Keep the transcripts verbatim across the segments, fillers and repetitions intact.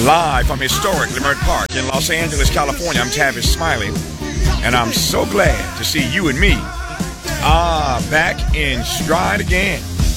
Live from historic Leimert Park in Los Angeles, California, I'm Tavis Smiley, and I'm so glad to see you and me ah back in stride again.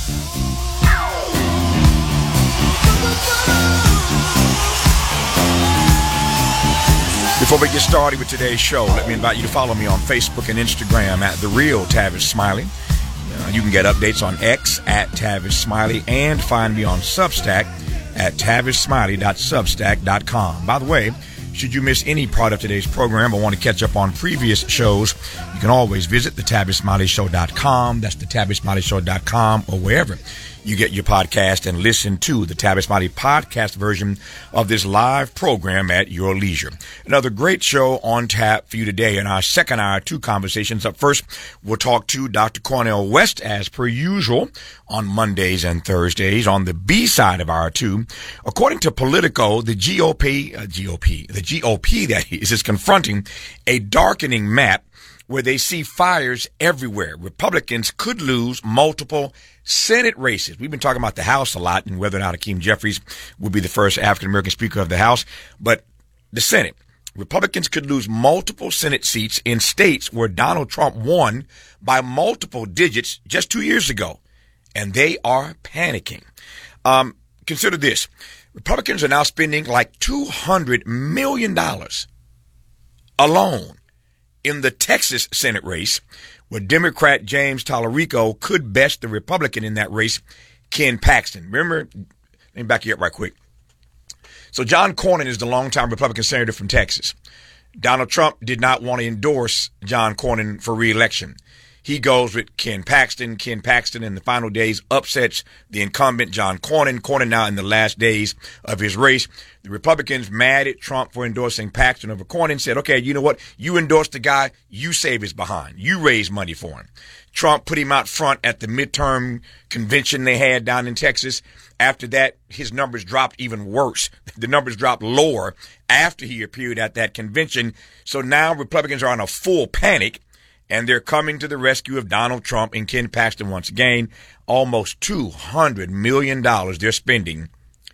Before we get started with today's show, let me invite you to follow me on Facebook and Instagram at The Real Tavis Smiley. Uh, you can get updates on X at Tavis Smiley and find me on Substack at tavis smiley dot substack dot com. By the way, should you miss any part of today's program or want to catch up on previous shows, you can always visit the tavis smiley show dot com. That's the tavis smiley show dot com or wherever you get your podcast and listen to the Tavis Smiley podcast version of this live program at your leisure. Another great show on tap for you today. In our second hour, two conversations. Up first, we'll talk to Doctor Cornel West as per usual on Mondays and Thursdays. On the B side of hour two, according to Politico, the G O P, uh, G O P, the G O P that is, is confronting a darkening map where they see fires everywhere. Republicans could lose multiple Senate races. We've been talking about the House a lot and whether or not Hakeem Jeffries will be the first African-American Speaker of the House. But the Senate, Republicans could lose multiple Senate seats in states where Donald Trump won by multiple digits just two years ago. And they are panicking. Um, consider this. Republicans are now spending like two hundred million dollars alone in the Texas Senate race, where Democrat James Tallarico could best the Republican in that race, Ken Paxton. Remember, let me back you up right quick. So John Cornyn is the longtime Republican senator from Texas. Donald Trump did not want to endorse John Cornyn for re-election. He goes with Ken Paxton. Ken Paxton in the final days upsets the incumbent John Cornyn. Cornyn now in the last days of his race. The Republicans, mad at Trump for endorsing Paxton over Cornyn, said, okay, you know what? You endorse the guy, you save his behind. You raise money for him. Trump put him out front at the midterm convention they had down in Texas. After that, his numbers dropped even worse. The numbers dropped lower after he appeared at that convention. So now Republicans are in a full panic, and they're coming to the rescue of Donald Trump and Ken Paxton once again. Almost two hundred million dollars they're spending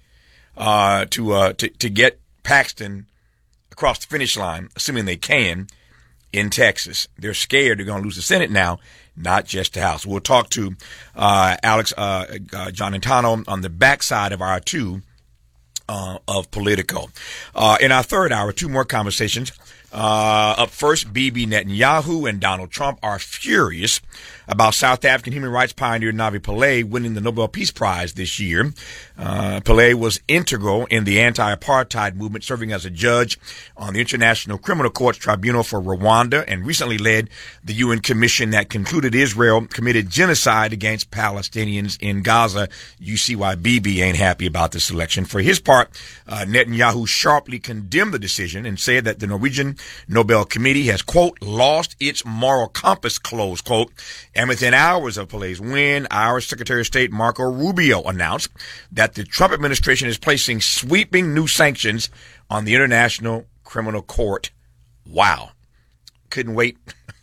uh, to, uh, to to get Paxton across the finish line, assuming they can, in Texas. They're scared they're going to lose the Senate now, not just the House. We'll talk to uh, Alex uh, uh, Giannantano on the backside of our two uh, of Politico. Uh, in our third hour, two more conversations. Uh, up first, Bibi Netanyahu and Donald Trump are furious about South African human rights pioneer Navi Pillay winning the Nobel Peace Prize this year. Uh, Pillay was integral in the anti-apartheid movement, serving as a judge on the International Criminal Court's Tribunal for Rwanda, and recently led the U N commission that concluded Israel committed genocide against Palestinians in Gaza. You see why Bibi ain't happy about this election. For his part, uh, Netanyahu sharply condemned the decision and said that the Norwegian Nobel Committee has, quote, lost its moral compass, close quote. And within hours of Pillay's win, our Secretary of State Marco Rubio announced that the Trump administration is placing sweeping new sanctions on the International Criminal Court. Wow. Couldn't wait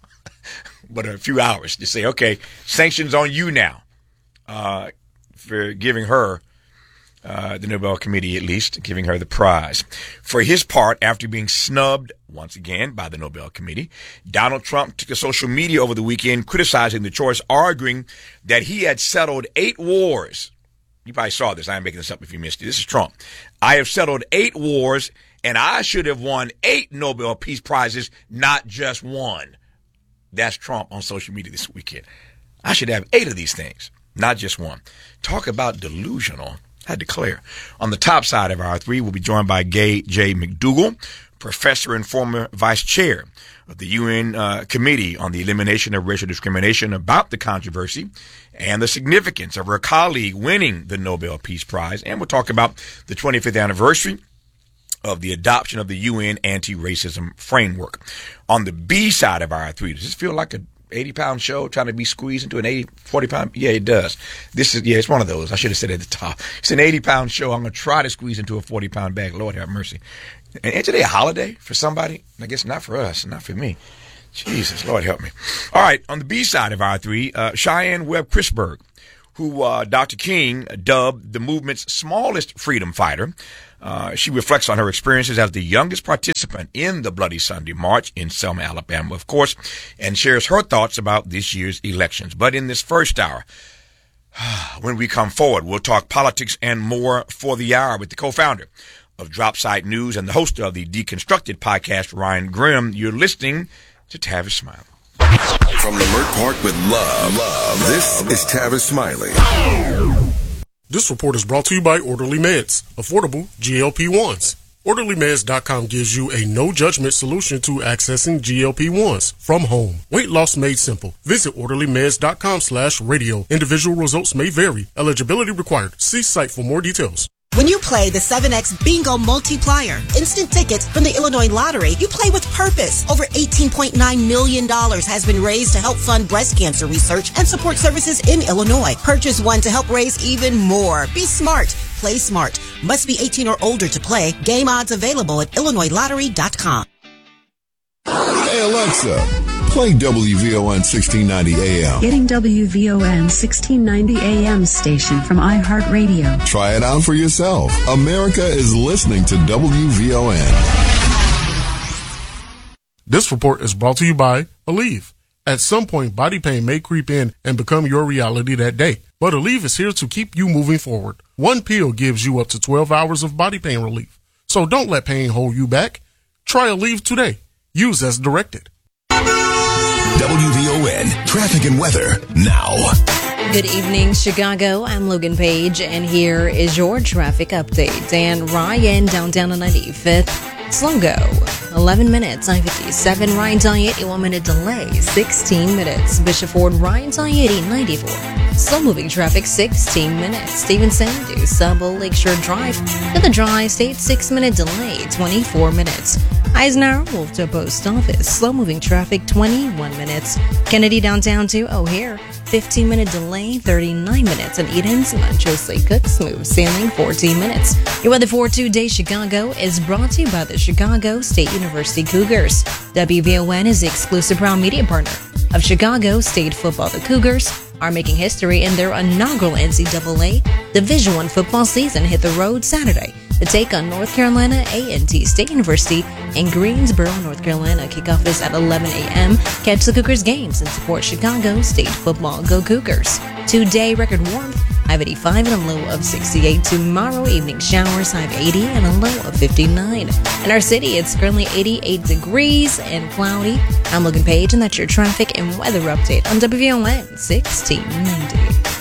but a few hours to say, okay, sanctions on you now, uh, for giving her Uh, the Nobel Committee, at least, giving her the prize. For his part, after being snubbed once again by the Nobel Committee, Donald Trump took to social media over the weekend criticizing the choice, arguing that he had settled eight wars. You probably saw this. I am making this up if you missed it. This is Trump. I have settled eight wars, and I should have won eight Nobel Peace Prizes, not just one. That's Trump on social media this weekend. I should have eight of these things, not just one. Talk about delusional. I declare. On the top side of our three, we'll be joined by Gay J. McDougall, professor and former vice chair of the U N uh, Committee on the Elimination of Racial Discrimination, about the controversy and the significance of her colleague winning the Nobel Peace Prize. And we'll talk about the twenty-fifth anniversary of the adoption of the U N anti-racism framework. On the B side of our three, does this feel like a eighty pound show trying to be squeezed into an eighty, forty pound? Yeah, it does. This is, yeah, it's one of those. I should have said it at the top. It's an eighty pound show. I'm going to try to squeeze into a forty pound bag. Lord have mercy. And ain't today a holiday for somebody? I guess not for us, not for me. Jesus, Lord help me. All right. On the B side of our three, uh, Cheyenne Webb Chrisberg, who uh, Doctor King dubbed the movement's smallest freedom fighter. Uh, she reflects on her experiences as the youngest participant in the Bloody Sunday March in Selma, Alabama, of course, and shares her thoughts about this year's elections. But in this first hour, when we come forward, we'll talk politics and more for the hour with the co-founder of Dropsite News and the host of the Deconstructed podcast, Ryan Grimm. You're listening to Tavis Smiley. From Leimert Park with love, love, this is Tavis Smiley. This report is brought to you by Orderly Meds, affordable G L P ones. Orderly Meds dot com gives you a no-judgment solution to accessing G L P ones from home. Weight loss made simple. Visit Orderly Meds dot com slash radio. Individual results may vary. Eligibility required. See site for more details. When you play the seven X Bingo Multiplier, instant tickets from the Illinois Lottery, you play with purpose. Over eighteen point nine million dollars has been raised to help fund breast cancer research and support services in Illinois. Purchase one to help raise even more. Be smart. Play smart. Must be eighteen or older to play. Game odds available at Illinois Lottery dot com. Hey, Alexa, play W V O N sixteen ninety A M. Getting W V O N sixteen ninety A M station from iHeartRadio. Try it out for yourself. America is listening to W V O N. This report is brought to you by Aleve. At some point, body pain may creep in and become your reality that day. But Aleve is here to keep you moving forward. One pill gives you up to twelve hours of body pain relief. So don't let pain hold you back. Try Aleve today. Use as directed. W V O N traffic and weather now. Good evening, Chicago. I'm Logan Page, and here is your traffic update. Dan Ryan, downtown on ninety-fifth. Slow go. eleven minutes, I fifty-seven. Ryan Tayeti, one minute delay. sixteen minutes. Bishop Ford, Ryan Tayeti, ninety-four. Slow moving traffic, sixteen minutes. Steven Sandu, Sabo Lakeshore Drive. To the Drive, State, six minute delay. twenty-four minutes. Eisenhower, Wolfton Post Office. Slow moving traffic, twenty-one minutes. Kennedy downtown to O'Hare. fifteen minute delay, thirty-nine minutes. And Eden's, Manchester Cook, smooth sailing, fourteen minutes. Your weather for today, Chicago, is brought to you by the Chicago State University Cougars. W V O N is the exclusive proud media partner of Chicago State football. The Cougars are making history in their inaugural N C double A Division One football season. Hit the road Saturday to take on North Carolina A and T State University in Greensboro, North Carolina. Kickoff is at eleven a.m. Catch the Cougars games and support Chicago State football. Go Cougars. Today, record warmth, high of eighty-five and a low of sixty-eight. Tomorrow, evening showers, high of eighty and a low of fifty-nine. In our city, it's currently eighty-eight degrees and cloudy. I'm Logan Page, and that's your traffic and weather update on W V O N sixteen ninety.